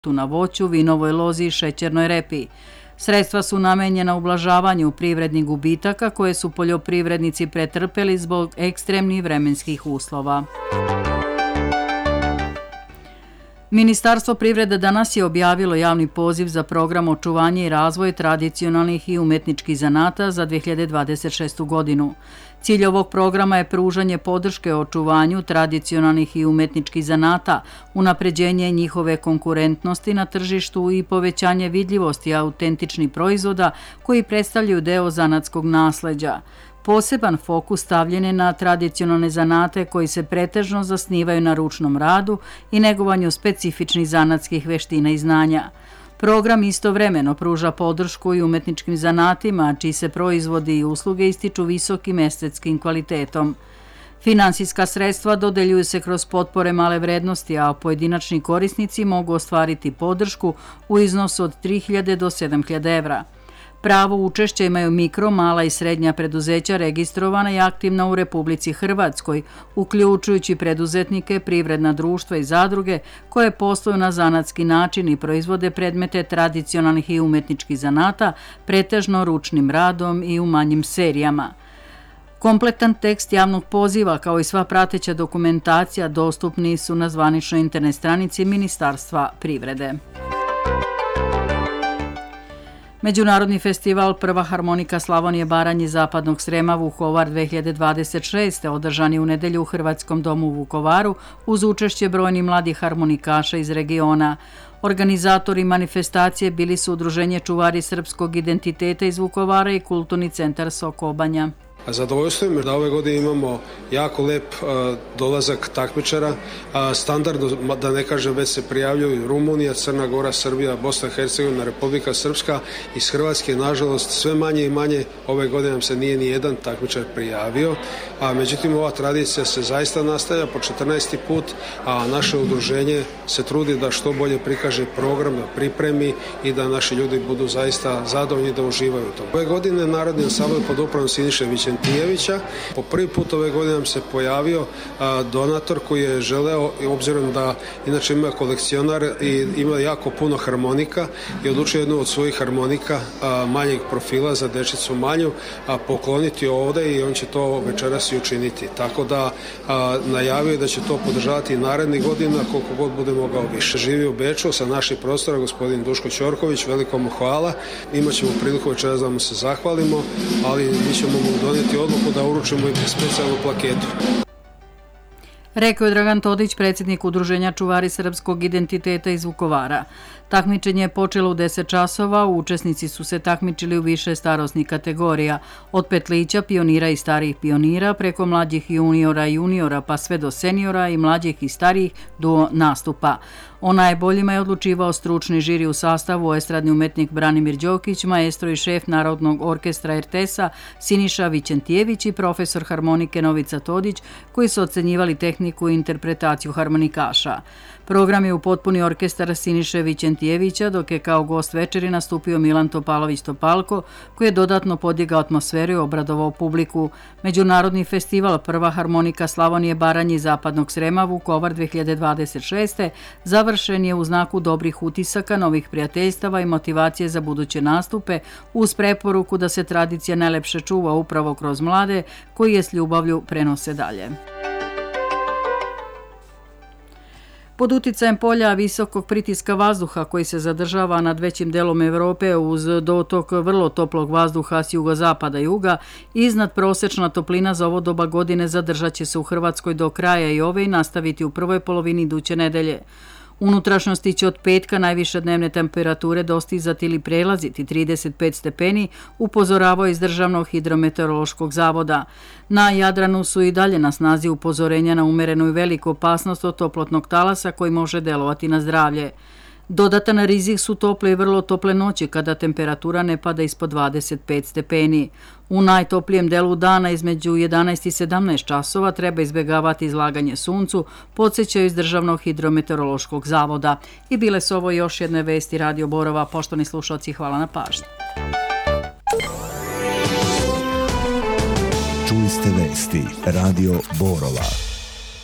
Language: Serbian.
na voću, vinovoj lozi i šećernoj repi. Sredstva su namenjena ublažavanju privrednih gubitaka koje su poljoprivrednici pretrpeli zbog ekstremnih vremenskih uslova. Ministarstvo privrede danas je objavilo javni poziv za program očuvanja i razvoj tradicionalnih i umetničkih zanata za 2026. godinu. Cilj ovog programa je pružanje podrške očuvanju tradicionalnih i umetničkih zanata, unapređenje njihove konkurentnosti na tržištu i povećanje vidljivosti autentičnih proizvoda koji predstavljaju deo zanatskog nasleđa. Poseban fokus stavljen je na tradicionalne zanate koji se pretežno zasnivaju na ručnom radu i negovanju specifičnih zanatskih veština i znanja. Program istovremeno pruža podršku i umetničkim zanatima, čiji se proizvodi i usluge ističu visokim estetskim kvalitetom. Finansijska sredstva dodeljuju se kroz potpore male vrednosti, a pojedinačni korisnici mogu ostvariti podršku u iznosu od 3.000 do 7.000 evra. Pravo učešća imaju mikro, mala i srednja preduzeća registrovana i aktivna u Republici Hrvatskoj, uključujući preduzetnike, privredna društva i zadruge koje posluju na zanatski način i proizvode predmete tradicionalnih i umetničkih zanata, pretežno ručnim radom i u manjim serijama. Kompletan tekst javnog poziva kao i sva prateća dokumentacija dostupni su na zvaničnoj internet stranici Ministarstva privrede. Međunarodni festival Prva harmonika Slavonije, Baranje i Zapadnog Srema Vukovar 2026. održan je u nedelju u Hrvatskom domu u Vukovaru uz učešće brojnih mladih harmonikaša iz regiona. Organizatori manifestacije bili su Udruženje čuvari srpskog identiteta iz Vukovara i Kulturni centar Sokobanja. Zadovoljstvo je da ove godine imamo jako lep dolazak takmičara, standardno, da ne kažem, već se prijavljuju Rumunija, Crna Gora, Srbija, Bosna i Hercegovina, Republika Srpska. Iz Hrvatske, nažalost, sve manje i manje. Ove godine nam se nije ni jedan takmičar prijavio, a međutim ova tradicija se zaista nastavlja po 14. put, a naše udruženje se trudi da što bolje prikaže program, da pripremi i da naši ljudi budu zaista zadovoljni da uživaju u tom. Ove godine Narodni ansambl pod upravom Siniše Vićentijevića. Po prvi put ove godine nam se pojavio donator koji je želeo, obzirom da inače ima kolekcionar i ima jako puno harmonika, i odlučio jednu od svojih harmonika manjeg profila za dečicu manju pokloniti ovde i on će to večeras i učiniti. Tako da najavio je da će to podržavati i narednih godina koliko god bude mogao više. Živi u Beču sa naših prostora gospodin Duško Ćorković, veliko mu hvala. Imaćemo priliku večeras da mu se zahvalimo, ali mi ćemo mu doneti odluku da uručimo i specijalnu plaketu. Rekao je Dragan Todić, predsjednik Udruženja čuvari srpskog identiteta iz Vukovara. Takmičenje je počelo u 10 časova, učesnici su se takmičili u više starosnih kategorija, od petlića, pionira i starijih pionira, preko mlađih juniora pa sve do seniora i mlađih i starijih duo nastupa. O najboljima je odlučivao stručni žiri u sastavu estradni umetnik Branimir Đokić, maestro i šef Narodnog orkestra RTS-a Siniša Vićentijević i profesor harmonike Novica Todić, koji su ocenjivali tehniku i interpretaciju harmonikaša. Program je upotpunio orkestar Siniše Vićentijevića, dok je kao gost večeri nastupio Milan Topalović Topalko, koji je dodatno podigao atmosferu i obradovao publiku. Međunarodni festival Prva harmonika Slavonije, Baranje i Zapadnog Srema Vukovar 2026. završen je u znaku dobrih utisaka, novih prijateljstava i motivacije za buduće nastupe, uz preporuku da se tradicija najlepše čuva upravo kroz mlade, koji je s ljubavlju prenose dalje. Pod uticajem polja visokog pritiska vazduha koji se zadržava nad većim delom Evrope uz dotok vrlo toplog vazduha s jugozapada i juga, iznad prosečna toplina za ovo doba godine zadržat će se u Hrvatskoj do kraja i ove i nastaviti u prvoj polovini iduće nedelje. Unutrašnjosti će od petka najviše dnevne temperature dostizati ili prelaziti 35 stepeni, upozoravao iz Državnog hidrometeorološkog zavoda. Na Jadranu su i dalje na snazi upozorenja na umerenu i veliku opasnost od toplotnog talasa koji može delovati na zdravlje. Dodatan rizik su tople i vrlo tople noći kada temperatura ne pada ispod 25 stepeni. U najtoplijem delu dana između 11 i 17 časova treba izbjegavati izlaganje suncu, podsjećaju iz Državnog hidrometeorološkog zavoda. I bile su ovo još jedne vesti Radio Borova. Poštovani slušalci, hvala na pažnji. Čuli ste vesti Radio Borova.